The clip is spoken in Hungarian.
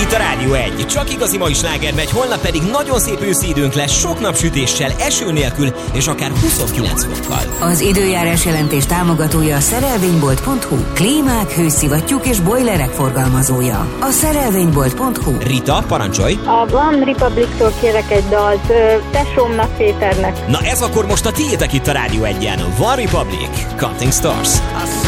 itt a Rádió 1. Csak igazi mai sláger megy, holnap pedig nagyon szép őszi időnk lesz, sok napsütéssel, eső nélkül és akár 29 fokkal. Az időjárás jelentés támogatója a szerelvénybolt.hu. Klímák, hőszivattyúk és bojlerek forgalmazója. A szerelvénybolt.hu. Rita, parancsolj! A One Republic-tól kérek egy dalt, tesómnak Péternek. Na ez akkor most a tiétek itt a Rádió 1-en. One Republic, Counting Stars.